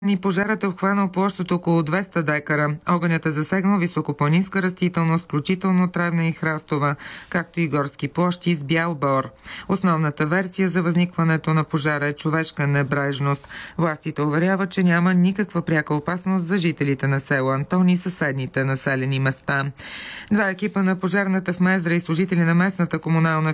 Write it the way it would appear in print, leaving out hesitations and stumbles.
Пожарът е обхванал площ от около 200 декара. Огънят е засегнал високопланинска растителност, включително тревна и храстова, както и горски площи с бял бор. Основната версия за възникването на пожара е човешка небрежност. Властите уверяват, че няма никаква пряка опасност за жителите на село Антон и съседните населени места. Два екипа на пожарната в Мездра и служители на местната комунална